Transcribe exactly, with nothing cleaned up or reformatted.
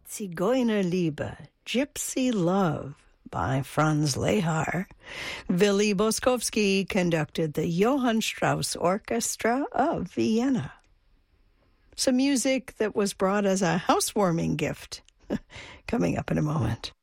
Zigeunerliebe, Gypsy Love by Franz Lehar. Willi Boskowski conducted the Johann Strauss Orchestra of Vienna. Some music that was brought as a housewarming gift. Coming up in a moment.